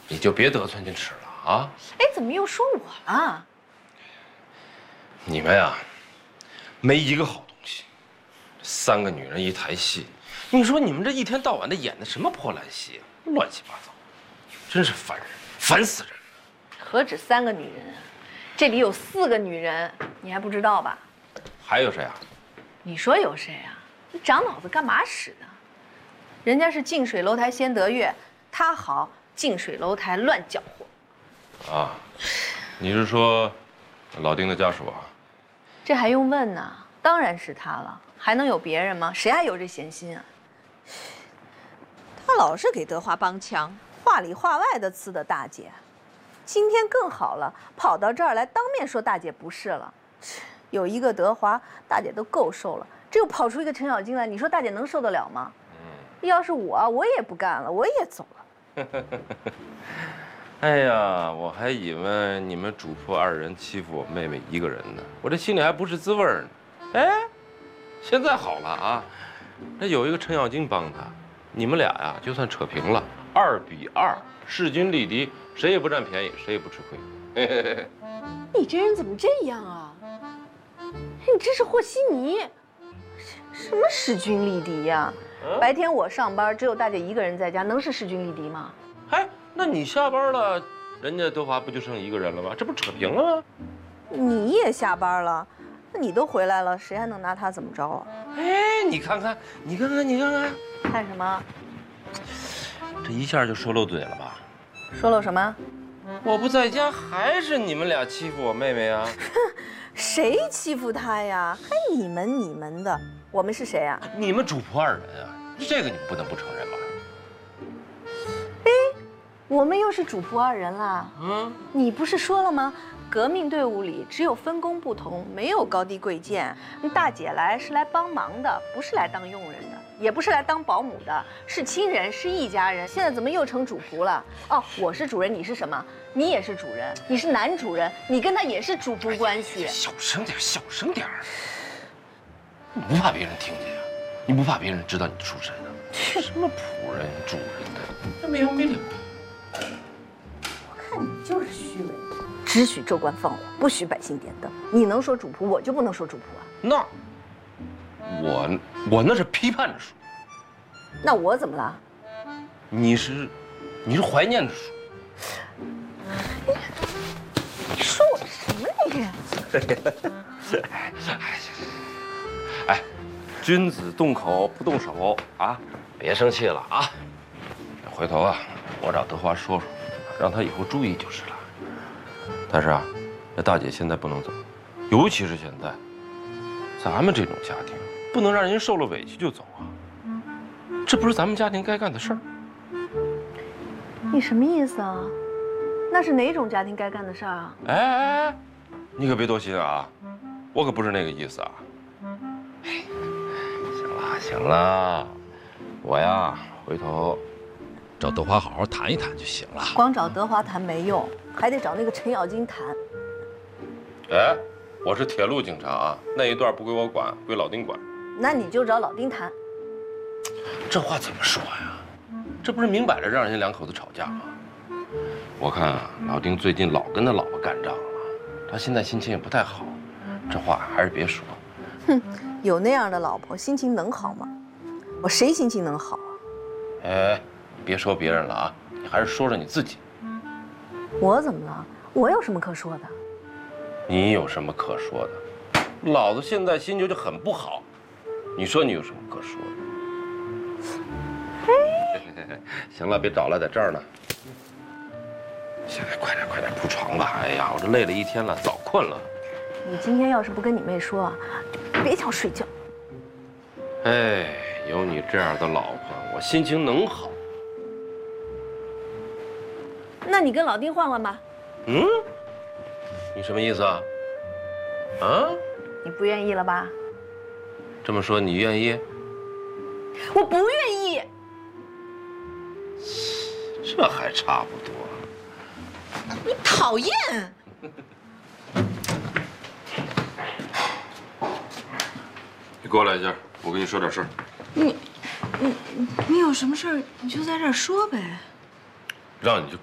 你就别得寸进尺了啊！ 哎，怎么又说我了？ 你们呀，没一个好东西。3个女人一台戏，你说你们这一天到晚的演的什么破烂戏啊？乱七八糟，真是烦人，烦死人了。 何止3个女人啊，这里有4个女人，你还不知道吧？ 还有谁啊？ 你说有谁啊？你长脑子干嘛使的？人家是近水楼台先得月，他好近水楼台乱搅和。 啊，你是说老丁的家属啊？ 这还用问呢？当然是他了，还能有别人吗？谁还有这闲心啊？他老是给德华帮腔，话里话外的呲的大姐。今天更好了，跑到这儿来当面说大姐不是了。有一个德华，大姐都够受了，这又跑出一个程咬金来，你说大姐能受得了吗？要是我也不干了，我也走了。 哎呀，我还以为你们主仆2人欺负我妹妹1个人呢，我这心里还不是滋味呢。哎，现在好了啊，那有一个程咬金帮他，你们俩呀就算扯平了，2比2，势均力敌，谁也不占便宜，谁也不吃亏。 你这人怎么这样啊？你这是和稀泥，什么势均力敌呀？白天我上班，只有大姐1个人在家，能是势均力敌吗？ 哎，那你下班了，人家德华不就剩1个人了吗？这不扯平了吗？ 你也下班了，那你都回来了，谁还能拿他怎么着啊？ 哎，你看看，你看看，你看看， 看什么？ 这一下就说漏嘴了吧？ 说了什么？ 我不在家，还是你们俩欺负我妹妹啊？ 谁欺负他呀？还你们的，我们是谁啊？ 你们主仆2人啊，这个你们不能不承认吧？ 我们又是主仆2人啦。你不是说了吗？革命队伍里只有分工不同，没有高低贵贱。大姐来是来帮忙的，不是来当佣人的，也不是来当保姆的，是亲人，是一家人。现在怎么又成主仆了？哦，我是主人，你是什么？你也是主人，你是男主人，你跟他也是主仆关系。 小声点，小声点。你不怕别人听见呀？你不怕别人知道你的出身啊？什么仆人、主人的，这没完没了。 我看你就是虚伪，只许州官放火，不许百姓点灯。你能说主仆，我就不能说主仆啊？ 那我那是批判着说， 那我怎么了？ 你是怀念着说。 你说我什么你？ 哎，君子动口不动手啊！别生气了啊！回头啊，我找德华说说，让他以后注意就是了。但是啊，这大姐现在不能走，尤其是现在，咱们这种家庭不能让人受了委屈就走啊，这不是咱们家庭该干的事儿。 你什么意思啊？那是哪种家庭该干的事儿啊？ 哎，你可别多心啊，我可不是那个意思啊。行了，我呀回头找德华好好谈一谈就行了。 光找德华谈没用，还得找那个程咬金谈。 哎，我是铁路警察啊，那一段不归我管，归老丁管。 那你就找老丁谈。 这话怎么说呀？这不是明摆着让人家2口子吵架吗？我看啊，老丁最近老跟他老婆干仗了，他现在心情也不太好，这话还是别说。 哼，有那样的老婆，心情能好吗？我谁心情能好啊？ 哎，别说别人了啊，你还是说说你自己。 我怎么了？我有什么可说的？ 你有什么可说的？老子现在心情就很不好，你说你有什么可说的？行了，别找了，在这儿呢。现在快点铺床吧！哎呀，我这累了一天了，早困了。 你今天要是不跟你妹说啊，别想睡觉。 哎，有你这样的老婆，我心情能好。 那你跟老丁换换吧。 你什么意思啊？啊？ 你不愿意了吧？ 这么说你愿意？ 我不愿意。 这还差不多。 你讨厌。 你过来一下，我跟你说点事儿。 你有什么事儿你就在这儿说呗。 让你就